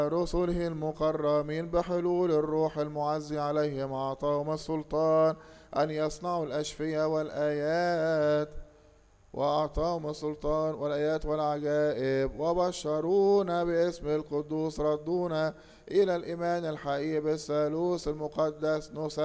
رسله المكرمين بحلول الروح المعزي عليهم أعطاهم السلطان أن يصنعوا الأشفية والآيات، وأعطاهم السلطان والآيات والعجائب، وبشرونا باسم القدوس ردونا إلى الإيمان الحقيقي بالثالوث المقدس